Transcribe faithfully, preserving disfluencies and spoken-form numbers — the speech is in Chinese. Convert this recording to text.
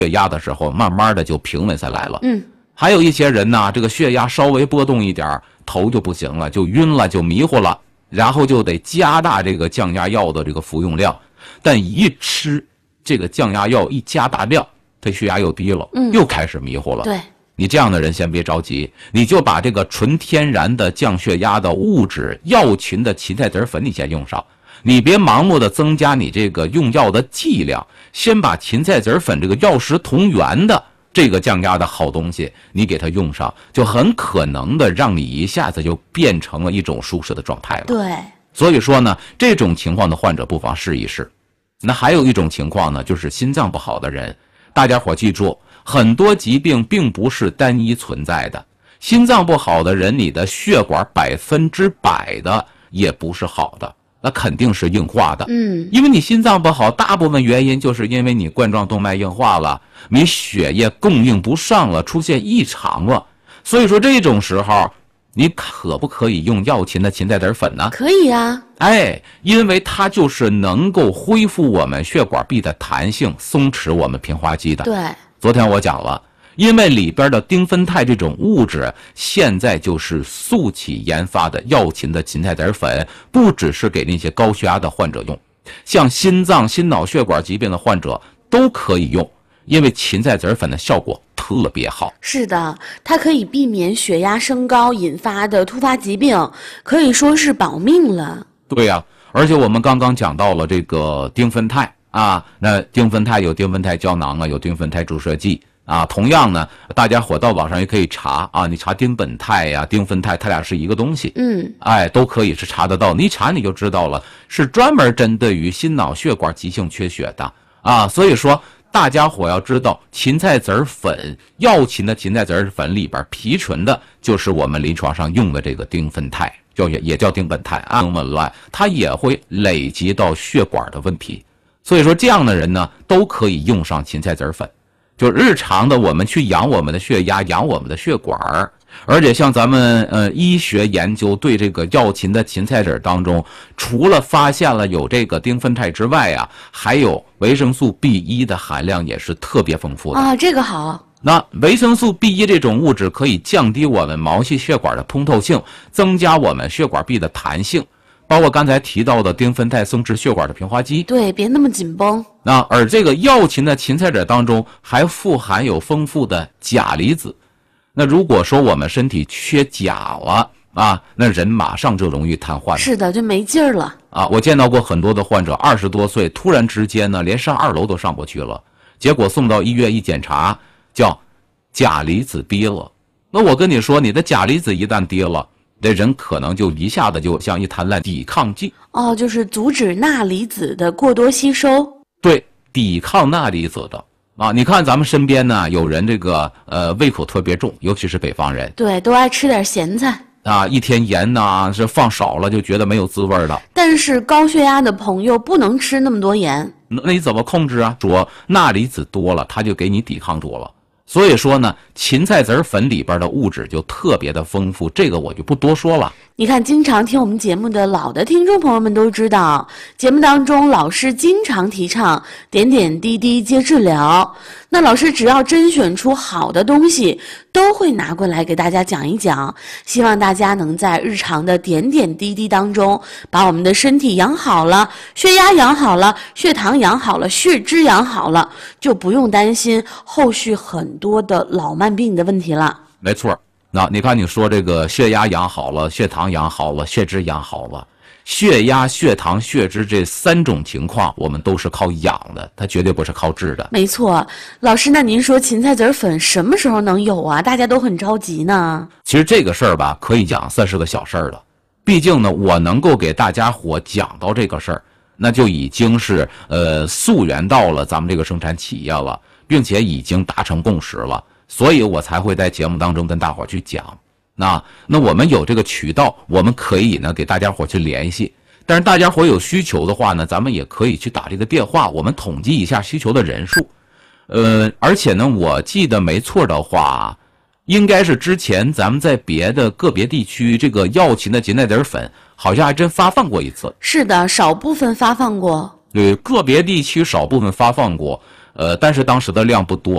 血压的时候，慢慢的就平稳下来了。 嗯， 还有一些人呢，这个血压稍微波动一点，头就不行了，就晕了，就迷糊了，然后就得加大这个降压药的这个服用量。但一吃这个降压药一加大量，他血压又低了， 嗯， 又开始迷糊了。 对， 你这样的人先别着急，你就把这个纯天然的降血压的物质药群的芹菜籽粉你先用上。你别盲目的增加你这个用药的剂量，先把芹菜籽粉这个药食同源的这个降压的好东西你给它用上，就很可能的让你一下子就变成了一种舒适的状态了。 对， 所以说呢，这种情况的患者不妨试一试。那还有一种情况呢，就是心脏不好的人，大家伙记住，很多疾病并不是单一存在的。心脏不好的人，你的血管百分之百的也不是好的，那肯定是硬化的。 嗯， 因为你心脏不好，大部分原因就是因为你冠状动脉硬化了，你血液供应不上了，出现异常了。所以说这种时候，你可不可以用药芹的芹菜籽粉呢？ 可以啊。 哎，因为它就是能够恢复我们血管壁的弹性，松弛我们平滑肌的。 对， 昨天我讲了，因为里边的丁酚酞这种物质，现在就是速起研发的药芹的芹菜籽粉，不只是给那些高血压的患者用，像心脏、心脑血管疾病的患者都可以用，因为芹菜籽粉的效果特别好。 是的，它可以避免血压升高引发的突发疾病，可以说是保命了。 对呀、啊，而且我们刚刚讲到了这个丁酚酞啊，那丁酚酞有丁酚酞胶囊啊，有丁酚酞注射剂啊。同样呢，大家伙到网上也可以查啊，你查丁苯酞呀、丁酚酞，它俩是一个东西。 嗯， 哎，都可以是查得到，你一查你就知道了，是专门针对于心脑血管急性缺血的啊。所以说，大家伙要知道，芹菜籽粉，药芹的芹菜籽粉里边皮醇的就是我们临床上用的这个丁酚酞，叫也也叫丁苯酞啊，紊乱，它也会累积到血管的问题。所以说，这样的人呢，都可以用上芹菜籽粉。就日常的我们去养我们的血压，养我们的血管，而且像咱们呃医学研究对这个药芹的芹菜籽当中，除了发现了有这个丁酚酞之外啊，还有维生素 B 一 的含量也是特别丰富的啊，这个好。 那维生素 B 一 这种物质可以降低我们毛细血管的通透性，增加我们血管壁的弹性，包括刚才提到的丁酚酞松弛血管的平滑肌。 对，别那么紧绷。 那而这个药芹的芹菜籽当中还富含有丰富的钾离子。那如果说我们身体缺钾了啊，那人马上就容易瘫痪。 是的，就没劲儿了啊！我见到过很多的患者，二十多岁突然之间呢，连上二楼都上不去了，结果送到医院一检查，叫钾离子低了。那我跟你说，你的钾离子一旦低了，这人可能就一下子就像一滩烂抵抗剂。 哦，就是阻止钠离子的过多吸收。 对，抵抗钠离子的啊。你看咱们身边呢，有人这个呃胃口特别重，尤其是北方人。 对，都爱吃点咸菜。 啊，一天盐呐是放少了就觉得没有滋味了。 但是高血压的朋友不能吃那么多盐。 那你怎么控制啊？说钠离子多了，它就给你抵抗住了。所以说呢，芹菜籽粉里边的物质就特别的丰富，这个我就不多说了。 你看，经常听我们节目的老的听众朋友们都知道，节目当中老师经常提倡点点滴滴接治疗。那老师只要甄选出好的东西，都会拿过来给大家讲一讲，希望大家能在日常的点点滴滴当中，把我们的身体养好了，血压养好了，血糖养好了，血脂养好了，就不用担心后续很多的老慢病的问题了。 没错。那你看你说这个血压养好了，血糖养好了，血脂养好了，血压、血糖、血脂这三种情况我们都是靠养的，它绝对不是靠治的。 没错。老师，那您说芹菜籽粉什么时候能有啊？大家都很着急呢。 其实这个事儿吧，可以讲算是个小事儿了。毕竟呢，我能够给大家伙讲到这个事儿，那就已经是呃溯源到了咱们这个生产企业了，并且已经达成共识了。所以我才会在节目当中跟大伙去讲。那那我们有这个渠道，我们可以呢给大家伙去联系。但是大家伙有需求的话呢，咱们也可以去打这个电话，我们统计一下需求的人数。呃，而且呢，我记得没错的话，应该是之前咱们在别的个别地区，这个药芹的芹菜籽粉好像还真发放过一次。 是的，少部分发放过。 对，个别地区少部分发放过，呃，但是当时的量不多。